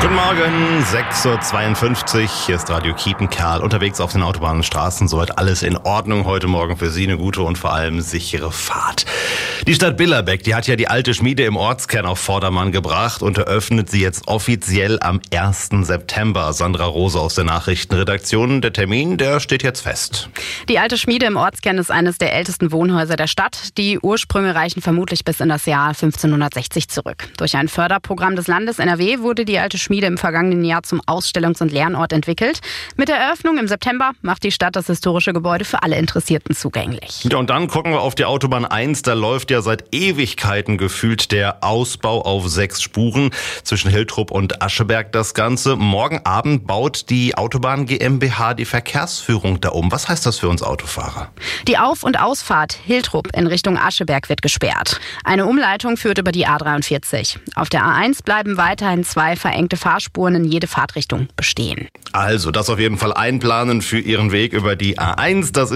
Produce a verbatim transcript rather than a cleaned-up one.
Guten Morgen, sechs Uhr zweiundfünfzig, hier ist Radio Kiepenkerl, unterwegs auf den Autobahnen und Straßen, soweit alles in Ordnung. Heute Morgen für Sie eine gute und vor allem sichere Fahrt. Die Stadt Billerbeck, die hat ja die alte Schmiede im Ortskern auf Vordermann gebracht und eröffnet sie jetzt offiziell am ersten September. Sandra Rose aus der Nachrichtenredaktion, der Termin, der steht jetzt fest. Die alte Schmiede im Ortskern ist eines der ältesten Wohnhäuser der Stadt. Die Ursprünge reichen vermutlich bis in das Jahr fünfzehnhundertsechzig zurück. Durch ein Förderprogramm des Landes N R W wurde die alte Schmiede im vergangenen Jahr zum Ausstellungs- und Lernort entwickelt. Mit der Eröffnung im September macht die Stadt das historische Gebäude für alle Interessierten zugänglich. Ja, und dann gucken wir auf die Autobahn eins. Da läuft ja seit Ewigkeiten gefühlt der Ausbau auf sechs Spuren zwischen Hiltrup und Ascheberg das Ganze. Morgen Abend baut die Autobahn GmbH die Verkehrsführung da um. Was heißt das für uns Autofahrer? Die Auf- und Ausfahrt Hiltrup in Richtung Ascheberg wird gesperrt. Eine Umleitung führt über die A dreiundvierzig. Auf der A eins bleiben weiterhin zwei verengte Fahrspuren in jede Fahrtrichtung bestehen. Also das auf jeden Fall einplanen für Ihren Weg über die A eins. Das